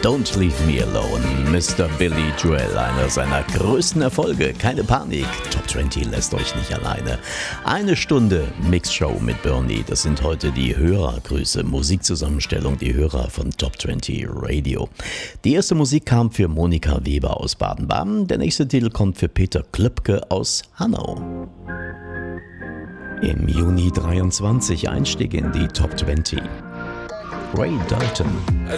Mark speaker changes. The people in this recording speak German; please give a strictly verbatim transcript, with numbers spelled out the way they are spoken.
Speaker 1: Don't Leave Me Alone, Mister Billy Joel, einer seiner größten Erfolge. Keine Panik, Top zwanzig lässt euch nicht alleine. Eine Stunde Mixshow mit Bernie, das sind heute die Hörergrüße, Musikzusammenstellung, die Hörer von Top zwanzig Radio. Die erste Musik kam für Monika Weber aus Baden-Baden, der nächste Titel kommt für Peter Klöpke aus Hanau. Im Juni dreiundzwanzig Einstieg in die Top zwanzig. Ray Dalton.